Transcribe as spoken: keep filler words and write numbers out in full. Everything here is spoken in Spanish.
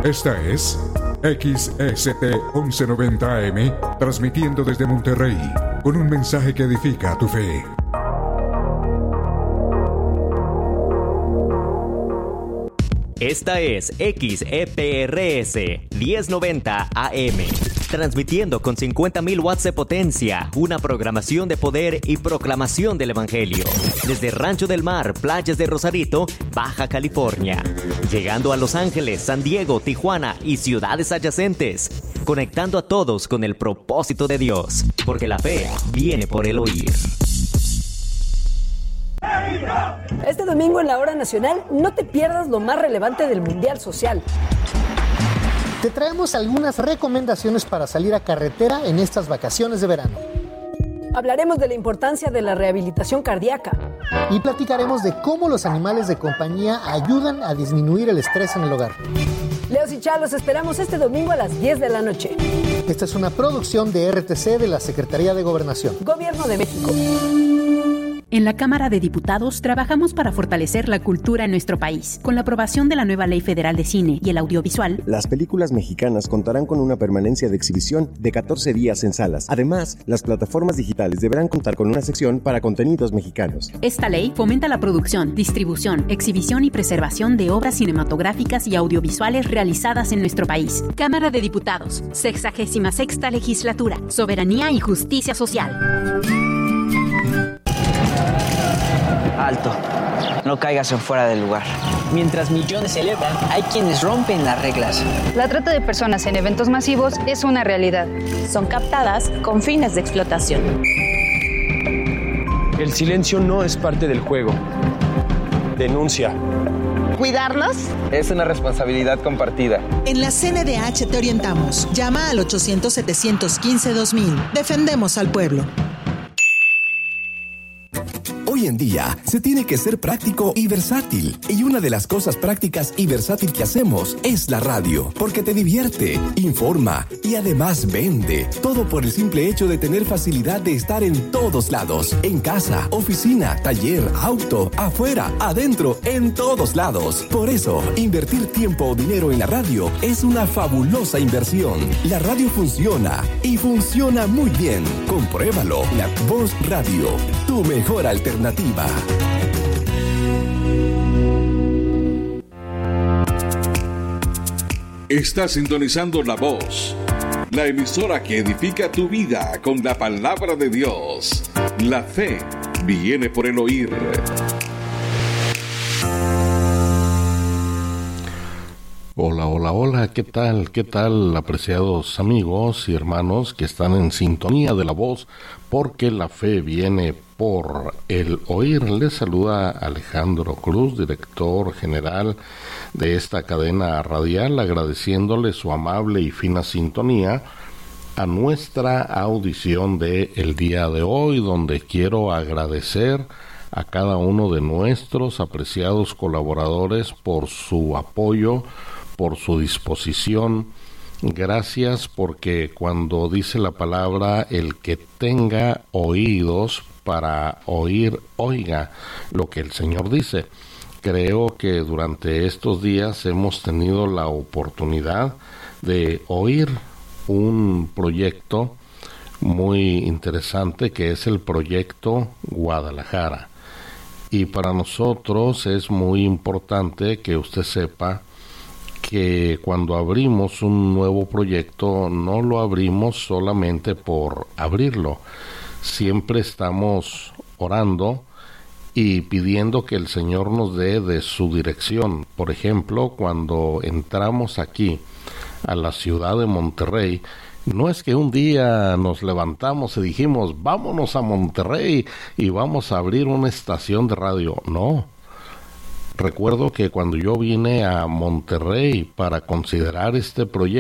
Esta es X S T once noventa A M, transmitiendo desde Monterrey, con un mensaje que edifica tu fe. Esta es X E P R S diez noventa A M, transmitiendo con cincuenta mil watts de potencia, una programación de poder y proclamación del Evangelio, desde Rancho del Mar, playas de Rosarito, Baja California, llegando a Los Ángeles, San Diego, Tijuana y ciudades adyacentes, conectando a todos con el propósito de Dios, porque la fe viene por el oír. Este domingo en la Hora Nacional no te pierdas lo más relevante del Mundial Social. Te traemos algunas recomendaciones para salir a carretera en estas vacaciones de verano. Hablaremos de la importancia de la rehabilitación cardíaca. Y platicaremos de cómo los animales de compañía ayudan a disminuir el estrés en el hogar. Leos y Chá, los esperamos este domingo a las diez de la noche. Esta es una producción de R T C de la Secretaría de Gobernación. Gobierno de México. En la Cámara de Diputados trabajamos para fortalecer la cultura en nuestro país. Con la aprobación de la nueva Ley Federal de Cine y el Audiovisual, las películas mexicanas contarán con una permanencia de exhibición de catorce días en salas. Además, las plataformas digitales deberán contar con una sección para contenidos mexicanos. Esta ley fomenta la producción, distribución, exhibición y preservación de obras cinematográficas y audiovisuales realizadas en nuestro país. Cámara de Diputados, sexagésima sexta Legislatura, Soberanía y Justicia Social. Alto, no caigas en fuera del lugar. Mientras millones celebran, hay quienes rompen las reglas. La trata de personas en eventos masivos es una realidad. Son captadas con fines de explotación. El silencio no es parte del juego. Denuncia. ¿Cuidarnos? Es una responsabilidad compartida. En la C N D H te orientamos. Llama al ochocientos, setecientos quince, dos mil. Defendemos al pueblo. Hoy en día se tiene que ser práctico y versátil. Y una de las cosas prácticas y versátil que hacemos es la radio, porque te divierte, informa y además vende. Todo por el simple hecho de tener facilidad de estar en todos lados. En casa, oficina, taller, auto, afuera, adentro, en todos lados. Por eso, invertir tiempo o dinero en la radio es una fabulosa inversión. La radio funciona y funciona muy bien. Compruébalo. La Voz Radio, tu mejor alternativa. Estás sintonizando La Voz, la emisora que edifica tu vida con la palabra de Dios. La fe viene por el oír. Hola, hola, hola, ¿qué tal? ¿Qué tal, apreciados amigos y hermanos que están en sintonía de La Voz? Porque la fe viene por el oír. Les saluda Alejandro Cruz, director general de esta cadena radial, agradeciéndole su amable y fina sintonía a nuestra audición de el día de hoy, donde quiero agradecer a cada uno de nuestros apreciados colaboradores por su apoyo, por su disposición. Gracias, porque cuando dice la palabra, el que tenga oídos para oír, oiga lo que el Señor dice. Creo que durante estos días hemos tenido la oportunidad de oír un proyecto muy interesante, que es el proyecto Guadalajara. Y para nosotros es muy importante que usted sepa que cuando abrimos un nuevo proyecto no lo abrimos solamente por abrirlo. Siempre estamos orando y pidiendo que el Señor nos dé de su dirección. Por ejemplo, cuando entramos aquí a la ciudad de Monterrey, no es que un día nos levantamos y dijimos, vámonos a Monterrey y vamos a abrir una estación de radio. No. Recuerdo que cuando yo vine a Monterrey para considerar este proyecto,